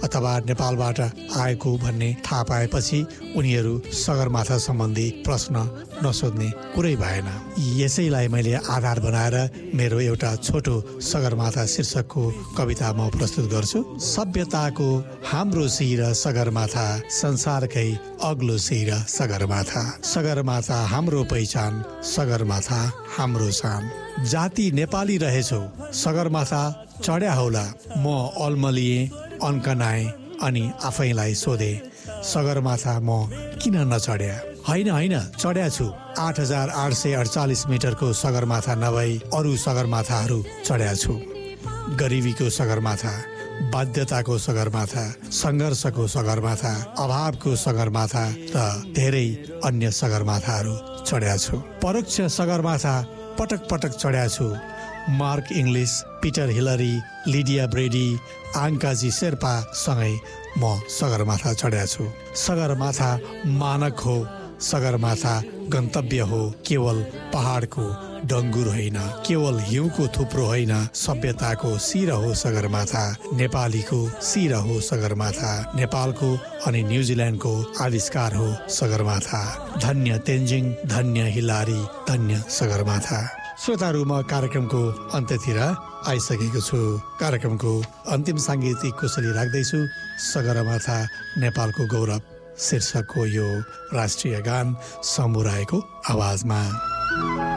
अथवा नेपालबाट आएको भन्ने थाहा पाएपछि उनीहरू सगरमाथा सम्बन्धी प्रश्न नसोध्ने कुरै भएन। यसैलाई मैले आधार बनाएर मेरो एउटा छोटो सगरमाथा शीर्षकको कविता म प्रस्तुत गर्छु। सभ्यताको हाम्रो शिर सगरमाथा, संसारकै अग्लो शिर सगरमाथा। सगरमाथा हाम्रो पहिचान, सगरमाथा हाम्रो शान। जाति नेपाली रहेछौ, सगरमाथा चढ्या होला। म अल्मलिएँ, अन्कनाएँ अनि आफैलाई सोधे, सगरमाथा म किन नचढ्या? होइन चढ्या छु। 8,848 मिटरको सगरमाथा नभई अरू सगरमाथाहरू चढ्या छु। गरिबीको सगरमाथा, बाध्यताको सगरमाथा, सङ्घर्षको सगरमाथा, अभावको सगरमाथा र धेरै अन्य सगरमाथाहरू चढ्या छु। परोक्ष सगरमाथा पटक पटक चढ्या छु। Mark English, Peter Hillary, Lydia ब्रेडी, Angkaji Sherpa सँगै म सगरमाथा चढ्या छु। सगरमाथा मानक हो, सगरमाथा गन्तव्य हो। केवल पहाडको डङ्गुर होइन, केवल हिउँको थुप्रो होइन, सभ्यताको शिर हो सगरमाथा। नेपालीको शिर हो सगरमाथा। नेपालको अनि न्युजिल्यान्डको आविष्कार हो सगरमाथा। धन्य तेन्जिङ, धन्य हिलारी, धन्य सगरमाथा। श्रोताहरू, म कार्यक्रमको अन्त्यतिर आइसकेको छु। कार्यक्रमको अन्तिम साङ्गीतिक कुशली राख्दैछु। सगरमाथा नेपालको गौरव शीर्षकको यो राष्ट्रिय गान शम्भु रायको आवाजमा।